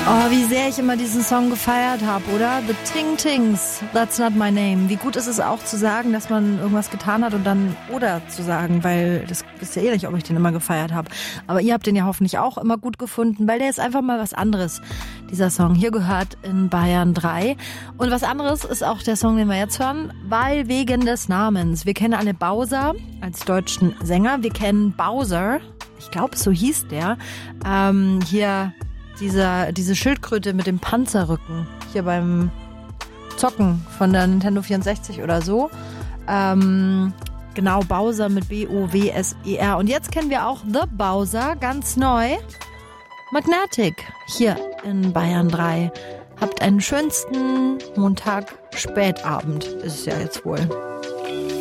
Oh, wie sehr ich immer diesen Song gefeiert habe, oder? The Ting Tings, That's Not My Name. Wie gut ist es auch zu sagen, dass man irgendwas getan hat und dann oder zu sagen, weil das wisst ihr eh nicht, ob ich den immer gefeiert habe. Aber ihr habt den ja hoffentlich auch immer gut gefunden, weil der ist einfach mal was anderes, dieser Song. Hier gehört in Bayern 3. Und was anderes ist auch der Song, den wir jetzt hören, weil wegen des Namens. Wir kennen alle Bowser als deutschen Sänger. Wir kennen Bowser, ich glaube, so hieß der, hier... Diese Schildkröte mit dem Panzerrücken hier beim Zocken von der Nintendo 64 oder so. Genau, Bowser mit B-O-W-S-E-R. Und jetzt kennen wir auch The Bowser, ganz neu. Magnetic, hier in Bayern 3. Habt einen schönsten Montag-Spätabend, ist es ja jetzt wohl.